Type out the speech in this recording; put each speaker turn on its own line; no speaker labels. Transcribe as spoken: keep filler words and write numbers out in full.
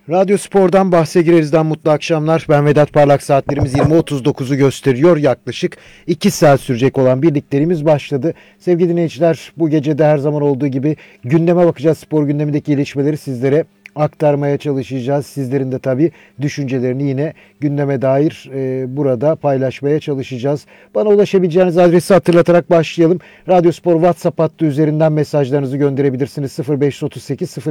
Radyo Spor'dan bahse girerizden mutlu akşamlar. Ben Vedat Parlak, saatlerimiz yirmi otuz dokuzu gösteriyor. Yaklaşık iki saat sürecek olan birliklerimiz başladı. Sevgili dinleyiciler, bu gece de her zaman olduğu gibi gündeme bakacağız. Spor gündemindeki gelişmeleri sizlere aktarmaya çalışacağız. Sizlerin de tabii düşüncelerini yine gündeme dair e, burada paylaşmaya çalışacağız. Bana ulaşabileceğiniz adresi hatırlatarak başlayalım. Radyo Spor WhatsApp hattı üzerinden mesajlarınızı gönderebilirsiniz. sıfır beş otuz sekiz